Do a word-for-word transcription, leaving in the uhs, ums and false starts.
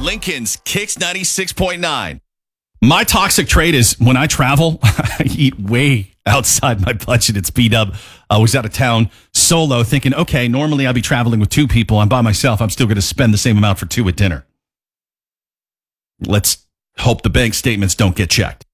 Lincoln's Kicks ninety-six point nine. My toxic trait is when I travel, I eat way outside my budget. It's B-Dub. I was out of town solo thinking, okay, normally I'd be traveling with two people. I'm by myself. I'm still going to spend the same amount for two at dinner. Let's hope the bank statements don't get checked.